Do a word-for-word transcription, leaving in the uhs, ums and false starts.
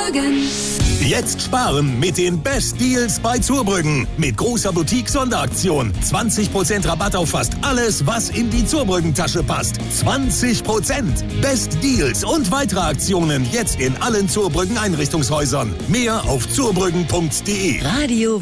Zurbrüggen. Jetzt sparen mit den Best Deals bei Zurbrüggen. Mit großer Boutique-Sonderaktion. zwanzig Prozent Rabatt auf fast alles, was in die Zurbrüggen-Tasche passt. zwanzig Prozent. Best Deals und weitere Aktionen jetzt in allen Zurbrüggen Einrichtungshäusern. Mehr auf zurbrüggen punkt de. Radio